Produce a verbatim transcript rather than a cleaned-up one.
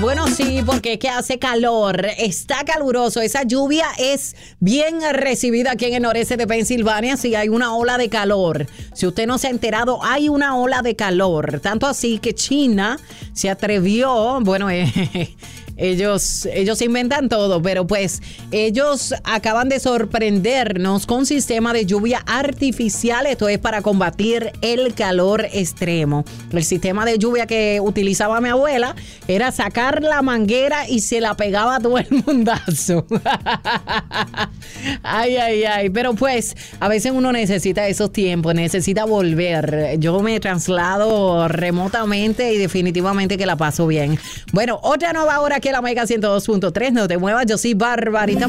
Bueno, sí, porque es que hace calor, está caluroso, esa lluvia es bien recibida aquí en el noreste de Pensilvania, sí hay una ola de calor. Si usted no se ha enterado, hay una ola de calor, tanto así que China se atrevió, bueno, eh, Ellos, ellos inventan todo, pero pues ellos acaban de sorprendernos con sistema de lluvia artificial. Esto es para combatir el calor extremo. El sistema de lluvia que utilizaba mi abuela era sacar la manguera y se la pegaba a todo el mundazo. Ay, ay, ay. Pero pues a veces uno necesita esos tiempos, necesita volver. Yo me traslado remotamente y definitivamente que la paso bien. Bueno, otra nueva hora aquí en la Mega ciento dos punto tres. No te muevas, yo soy Barbarita.